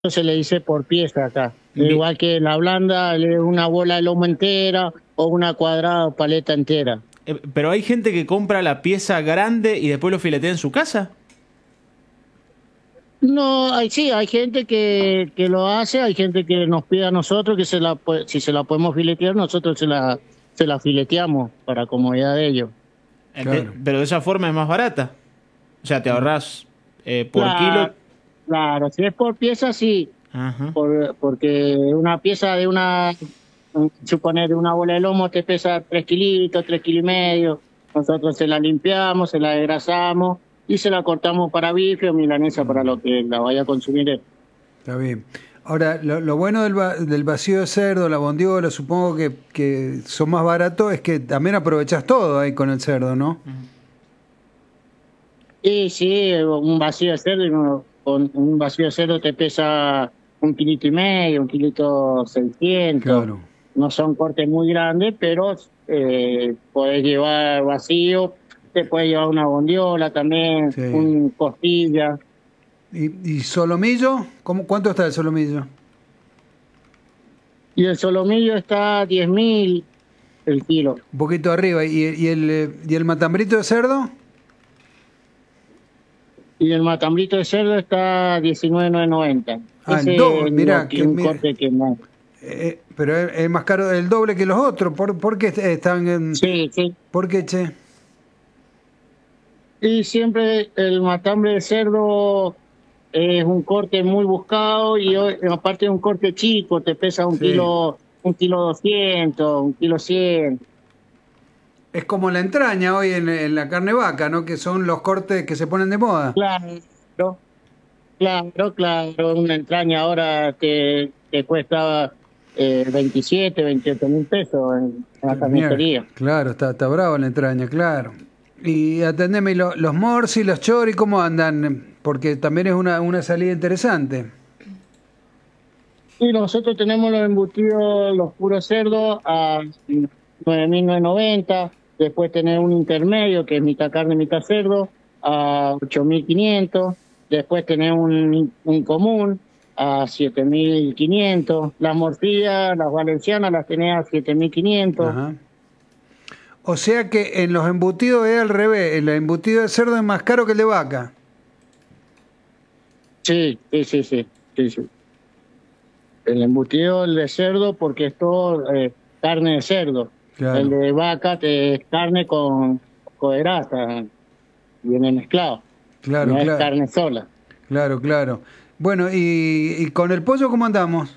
se le dice por pieza acá. Bi- Igual que la blanda, una bola de lomo entera o una cuadrada o paleta entera. Pero hay gente que compra la pieza grande y después lo filetea en su casa. No, sí, hay gente que lo hace, hay gente que nos pide a nosotros que si se la podemos filetear, nosotros se la fileteamos para comodidad de ellos. Claro. Pero de esa forma es más barata. O sea, te ahorras por kilo. Claro, claro, si es por pieza, sí, Ajá. porque una pieza suponer, de una bola de lomo te pesa 3 kilitos, 3 kilos y medio. Nosotros se la limpiamos, se la desgrasamos y se la cortamos para bife o milanesa para lo que la vaya a consumir él. Está bien. Ahora, lo bueno del vacío de cerdo, la bondiola, supongo que son más baratos, es que también aprovechas todo ahí con el cerdo, ¿no? Y sí, un vacío de cerdo, con un vacío de cerdo te pesa 1 kilito y medio, 1 kilito 600. Claro. No son cortes muy grandes, pero podés llevar vacío, te puedes llevar una bondiola también, Sí. un costilla. ¿Y solomillo? ¿Cuánto está el solomillo? Y el solomillo está a 10.000 el kilo. Un poquito arriba. ¿Y el matambrito de cerdo? Y el matambrito de cerdo está a 19.990. Ah, el Ese doble. es Mirá, un corte que no. pero es más caro, el doble que los otros. ¿Por qué están Sí, sí. ¿Por qué, che? Y siempre el matambre de cerdo es un corte muy buscado y aparte de un corte chico, te pesa Sí. 1 kilo 200, 1 kilo 100. Es como la entraña hoy en la carne vaca, ¿no? Que son los cortes que se ponen de moda. Claro, claro. Una entraña ahora te cuesta 27, 28.000 pesos en la Mierda, carnicería. claro, está bravo la entraña, claro. Y atendeme, los morsi, los chori, ¿cómo andan? Porque también es una salida interesante. Y nosotros tenemos los embutidos, los puros cerdos a 9.990. Después tener un intermedio que es mitad carne, mitad cerdo a 8.500. Después tener un común a 7.500. Las morcillas, las valencianas las tenés a 7.500. Ajá. O sea que en los embutidos es al revés, el embutido de cerdo es más caro que el de vaca. Sí. El embutido, el de cerdo, porque es todo carne de cerdo. El Claro, de vaca es carne con grasa, viene mezclado, claro, no es claro, carne sola. claro. Bueno, y con el pollo, ¿cómo andamos?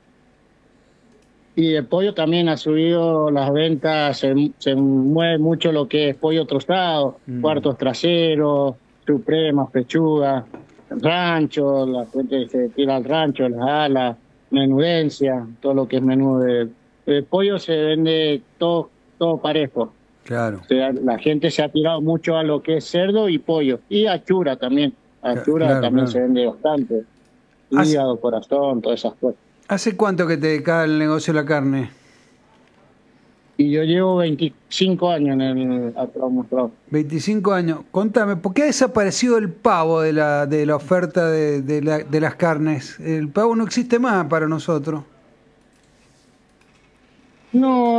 Y el pollo también ha subido las ventas, se mueve mucho lo que es pollo trozado, Mm. cuartos traseros, supremas, pechuga, rancho, la gente se tira al rancho, las alas, menudencia, todo lo que es menú de pollo se vende todo parejo. Claro, O sea, la gente se ha tirado mucho a lo que es cerdo y pollo, y achura también. Achura también claro. se vende bastante, ¿Hace, hígado, corazón, todas esas cosas. hace cuánto que te dedicas al negocio de la carne? Y yo llevo 25 años en el Atraumostrado. 25 años. Contame, ¿por qué ha desaparecido el pavo de la oferta de las carnes? El pavo no existe más para nosotros. No,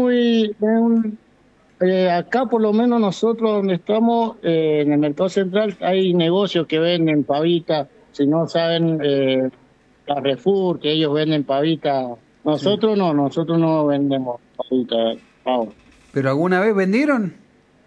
acá por lo menos nosotros donde estamos, en el Mercado Central, hay negocios que venden pavita, si no saben, Carrefour, que ellos venden pavita. Sí. Nosotros no vendemos pavita, pavo. ¿Pero alguna vez vendieron?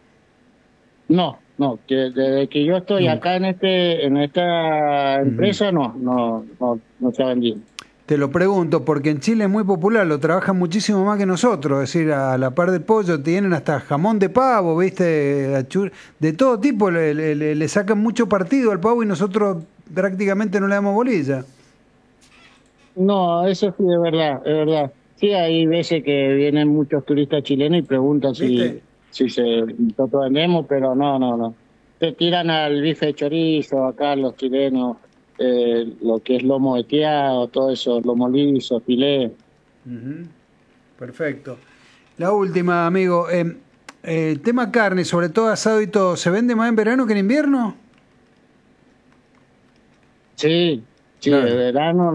No, que desde que yo estoy Nunca. acá en esta Ujú. empresa, no se ha vendido. Te lo pregunto porque en Chile es muy popular, lo trabajan muchísimo más que nosotros. Es decir, a la par del pollo tienen hasta jamón de pavo, ¿viste? De todo tipo le sacan mucho partido al pavo y nosotros prácticamente no le damos bolilla. No, eso sí es verdad. Sí, hay veces que vienen muchos turistas chilenos y preguntan ¿Viste? si nosotros vendemos, pero no. Se tiran al bife de chorizo, acá los chilenos, lo que es lomo veteado, todo eso, lomo liso, filé. Ujú. Perfecto. La última, amigo. Tema carne, sobre todo asado y todo, ¿se vende más en verano que en invierno? Sí, Sí, Claro. de verano